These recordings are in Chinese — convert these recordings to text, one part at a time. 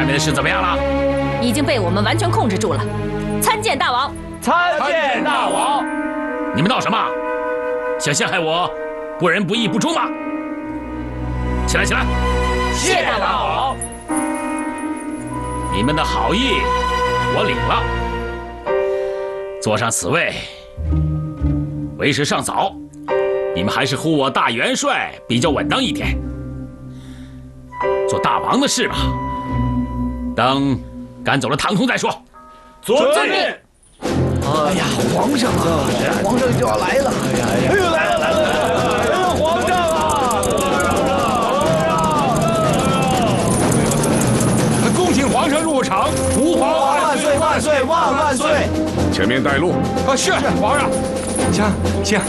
面的事怎么样了？ 已经被我们完全控制住了。参见大王！ 参见大王！ 你们闹什么？想陷害我，不仁不义不忠吗？起来，起来！ 谢大王！ 你们的好意我领了。坐上此位，为时尚早，你们还是呼我大元帅比较稳当一点。做大王的事吧，等赶走了唐通再说。 遵命。 哎呀，皇上啊，皇上就要来了！哎呦，来了！哎呦，皇上啊！ 恭请皇上入场，吾皇万岁万岁万岁！ 前面带路。 是皇上。请。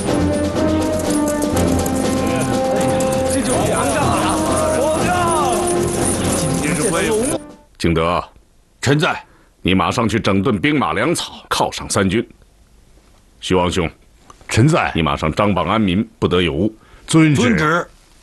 这就是皇上啊！皇上， 今天是会。景德， 臣在。 你马上去整顿兵马粮草，犒赏三军。徐王兄， 臣在。 你马上张榜安民，不得有误。 遵旨。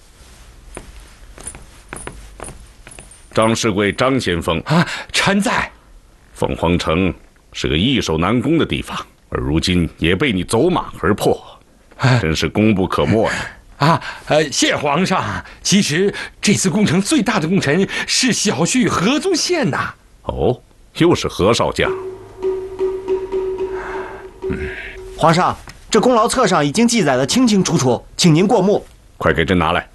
张世贵，张先锋啊，臣在。 凤凰城是个易守难攻的地方，而如今也被你走马而破，真是功不可没呀！ 谢皇上。其实这次攻城最大的功臣是小婿何宗宪呐。 哦。又是何少将？ 皇上，这功劳册上已经记载得清清楚楚，请您过目。 快给朕拿来。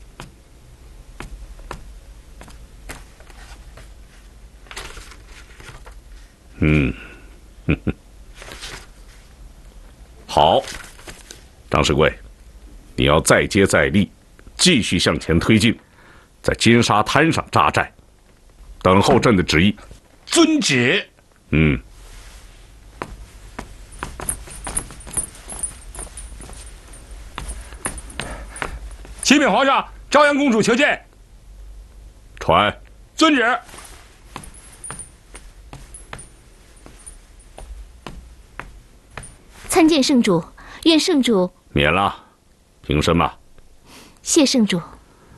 好，张世贵，你要再接再厉，继续向前推进，在金沙滩上扎寨，等候朕的旨意。 遵旨。启禀皇上，朝阳公主求见。 传。 遵旨。 参见圣主，愿圣主免了。凭什么？ 谢圣主。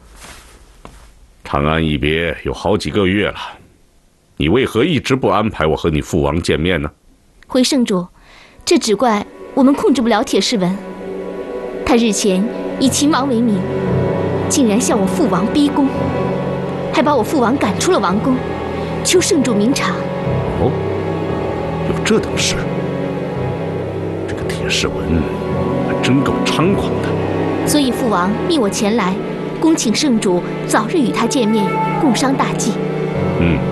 长安一别有好几个月了。你为何一直不安排我和你父王见面呢？ 回圣主，这只怪我们控制不了铁士文。他日前以秦王为名，竟然向我父王逼宫，还把我父王赶出了王宫，求圣主明察。 哦，有这等事？这个铁士文还真够猖狂的。 所以父王命我前来，恭请圣主早日与他见面，共商大计。